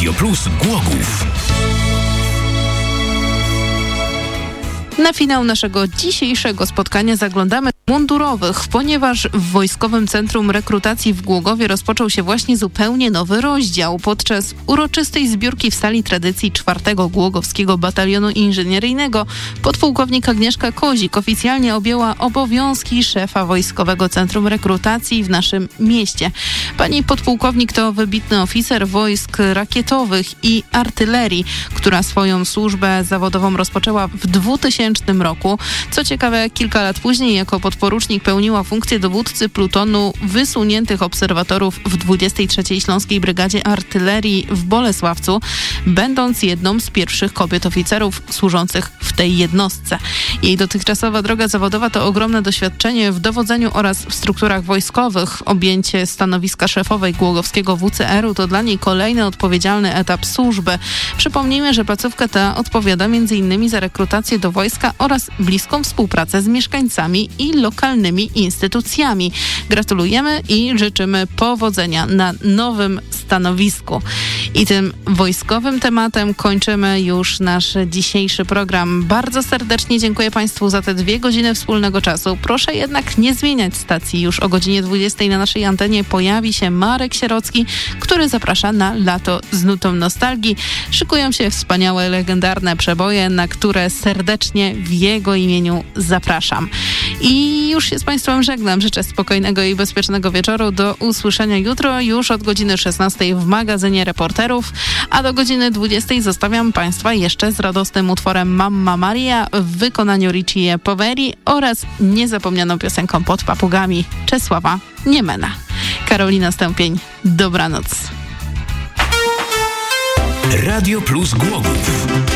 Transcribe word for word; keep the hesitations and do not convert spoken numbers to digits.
Radio Plus Głogów. Na finał naszego dzisiejszego spotkania zaglądamy do mundurowych, ponieważ w Wojskowym Centrum Rekrutacji w Głogowie rozpoczął się właśnie zupełnie nowy rozdział. Podczas uroczystej zbiórki w sali tradycji czwartego Głogowskiego Batalionu Inżynieryjnego podpułkownik Agnieszka Kozik oficjalnie objęła obowiązki szefa Wojskowego Centrum Rekrutacji w naszym mieście. Pani podpułkownik to wybitny oficer wojsk rakietowych i artylerii, która swoją służbę zawodową rozpoczęła w dwutysięcznym roku. Co ciekawe, kilka lat później jako podporucznik pełniła funkcję dowódcy plutonu wysuniętych obserwatorów w dwudziestej trzeciej Śląskiej Brygadzie Artylerii w Bolesławcu, będąc jedną z pierwszych kobiet oficerów służących w tej jednostce. Jej dotychczasowa droga zawodowa to ogromne doświadczenie w dowodzeniu oraz w strukturach wojskowych. Objęcie stanowiska szefowej Głogowskiego W C R-u to dla niej kolejny odpowiedzialny etap służby. Przypomnijmy, że placówka ta odpowiada m.in. za rekrutację do wojska oraz bliską współpracę z mieszkańcami i lokalnymi instytucjami. Gratulujemy i życzymy powodzenia na nowym stanowisku. I tym wojskowym tematem kończymy już nasz dzisiejszy program. Bardzo serdecznie dziękuję Państwu za te dwie godziny wspólnego czasu. Proszę jednak nie zmieniać stacji. Już o godzinie dwudziestej na naszej antenie pojawi się Marek Sierocki, który zaprasza na Lato z nutą nostalgii. Szykują się wspaniałe, legendarne przeboje, na które serdecznie w jego imieniu zapraszam. I już się z Państwem żegnam. Życzę spokojnego i bezpiecznego wieczoru. Do usłyszenia jutro już od godziny szesnastej w magazynie Reporterów, a do godziny dwudziestej zostawiam Państwa jeszcze z radosnym utworem Mamma Maria w wykonaniu Richie Poveri oraz niezapomnianą piosenką Pod papugami Czesława Niemena. Karolina Stępień, dobranoc. Radio Plus Głogów.